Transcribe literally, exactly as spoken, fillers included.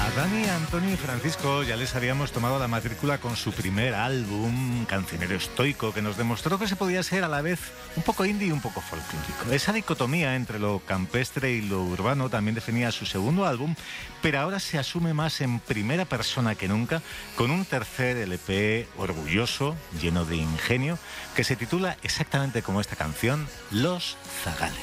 A Dani, Antonio y Francisco ya les habíamos tomado la matrícula con su primer álbum, Cancionero Estoico, que nos demostró que se podía ser a la vez un poco indie y un poco folclórico. Esa dicotomía entre lo campestre y lo urbano también definía su segundo álbum, pero ahora se asume más en primera persona que nunca, con un tercer L P orgulloso, lleno de ingenio, que se titula exactamente como esta canción, Los Zagales.